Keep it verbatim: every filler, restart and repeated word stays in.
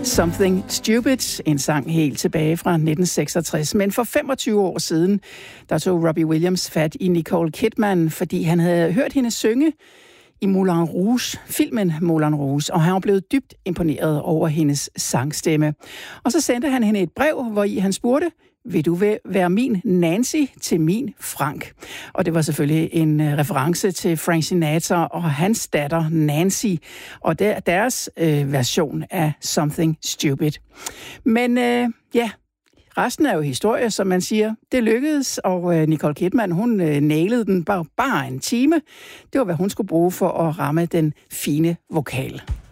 Something Stupid, en sang helt tilbage fra nitten seksogtres. Men for femogtyve år siden, der tog Robbie Williams fat i Nicole Kidman, fordi han havde hørt hende synge i Moulin Rouge, filmen Moulin Rouge, og han var blevet dybt imponeret over hendes sangstemme. Og så sendte han hende et brev, hvor i han spurgte, vil du være min Nancy til min Frank? Og det var selvfølgelig en uh, reference til Frank Sinatra og hans datter Nancy, og der, deres uh, version af Something Stupid. Men uh, ja, resten er jo historie, som man siger. Det lykkedes, og uh, Nicole Kidman, hun uh, nailede den bare, bare en time. Det var, hvad hun skulle bruge for at ramme den fine vokal.